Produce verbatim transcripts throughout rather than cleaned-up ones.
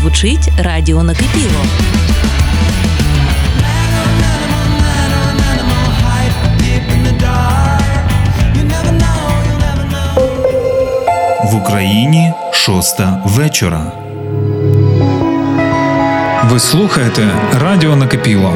звучить радіо Накипіло. В Україні шоста вечора. Ви слухаєте радіо Накипіло.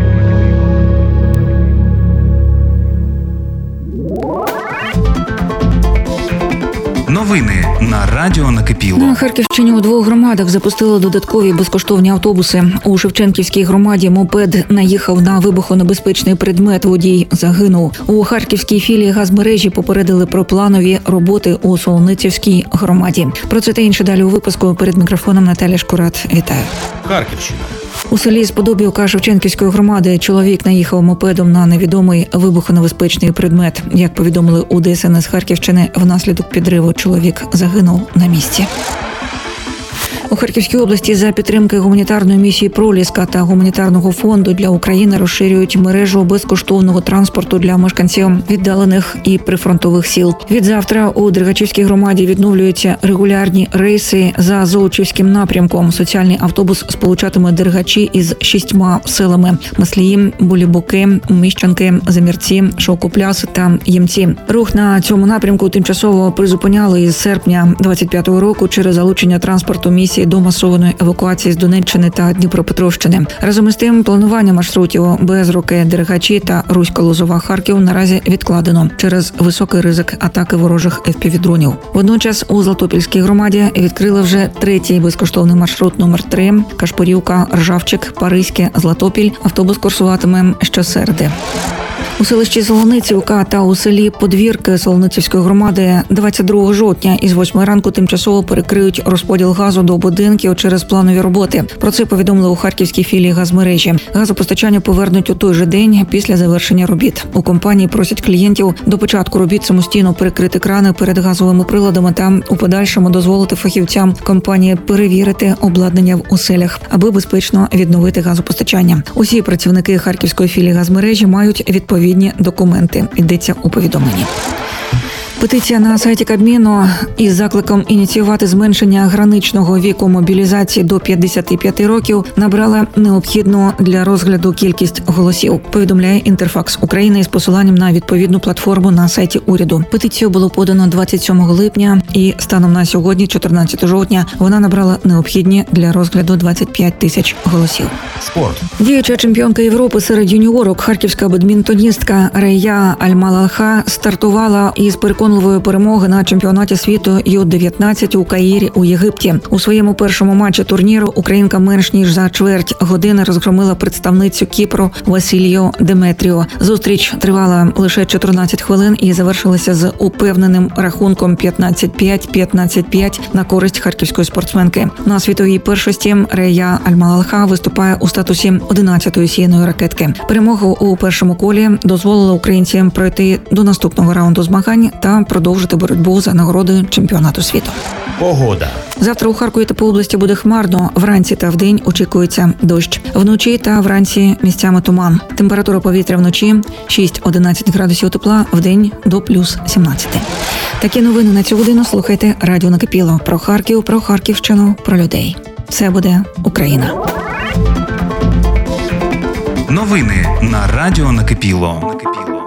Новини на радіо Накипіло. На Харківщині у двох громадах запустили додаткові безкоштовні автобуси. У Шевченківській громаді мопед наїхав на вибухонебезпечний предмет, водій загинув. У Харківській філії газмережі попередили про планові роботи у Солоницівській громаді. Про це та інше далі у випуску. Перед мікрофоном Наталя Шкурат. Вітаю. Харківщина. У селі Сподобівка Шевченківської громади чоловік наїхав мопедом на невідомий вибухонебезпечний предмет. Як повідомили у Д С Н С Харківщини, внаслідок підриву чоловік загинув на місці. У Харківській області за підтримки гуманітарної місії «Проліска» та гуманітарного фонду для України розширюють мережу безкоштовного транспорту для мешканців віддалених і прифронтових сіл. Від завтра у Дергачівській громаді відновлюються регулярні рейси за Золочівським напрямком. Соціальний автобус сполучатиме Дергачі із шістьма селами – Маслії, Булібуки, Міщанки, Замірці, Шовкопляс та Ємці. Рух на цьому напрямку тимчасово призупиняли із серпня двадцять п'ятого року через залучення транспорту місії до масованої евакуації з Донеччини та Дніпропетровщини. Разом із тим, планування маршрутів Безруки, Дергачі та Руська-Лозова-Харків наразі відкладено через високий ризик атаки ворожих еф пі ві-дронів. Водночас у Златопільській громаді відкрили вже третій безкоштовний маршрут номер три – Кашпорівка, Ржавчик, Паризьке, Златопіль. Автобус курсуватиме щосереди. У селищі Солоницівка та у селі Подвірки Солоницівської громади двадцять другого жовтня із восьмої ранку тимчасово перекриють розподіл газу до будинків через планові роботи. Про це повідомили у Харківській філії газмережі. Газопостачання повернуть у той же день після завершення робіт. У компанії просять клієнтів до початку робіт самостійно перекрити крани перед газовими приладами та у подальшому дозволити фахівцям компанії перевірити обладнання в оселях, аби безпечно відновити газопостачання. Усі працівники Харківської філії газмережі мають відповідні документи, йдеться у повідомленні. Петиція на сайті Кабміну із закликом ініціювати зменшення граничного віку мобілізації до п'ятдесят п'ять років набрала необхідну для розгляду кількість голосів, повідомляє Інтерфакс України із посиланням на відповідну платформу на сайті уряду. Петицію було подано двадцять сьомого липня і станом на сьогодні, чотирнадцятого жовтня, вона набрала необхідні для розгляду двадцять п'ять тисяч голосів. Спорт. Діюча чемпіонка Європи серед юніорок, харківська бадмінтоністка Рая Аль-Малалха стартувала із переконливої перемоги на чемпіонаті світу ю дев'ятнадцять у Каїрі у Єгипті. У своєму першому матчі турніру українка менш ніж за чверть години розгромила представницю Кіпру Василію Деметріо. Зустріч тривала лише чотирнадцять хвилин і завершилася з упевненим рахунком п'ятнадцять п'ять - п'ятнадцять п'ять на користь харківської спортсменки. На світовій першості Рая Аль-Малалха виступає у статусі одинадцятої сіяної ракетки. Перемогу у першому колі дозволила українцям пройти до наступного раунду змагань та продовжити боротьбу за нагороди чемпіонату світу. Погода. Завтра у Харкові та по області буде хмарно. Вранці та вдень очікується дощ. Вночі та вранці місцями туман. Температура повітря вночі шість - одинадцять градусів тепла, вдень до плюс сімнадцять. Такі новини на цю годину слухайте радіо Накипіло. Про Харків, про Харківщину, про людей. Все буде Україна. Новини на радіо Накипіло.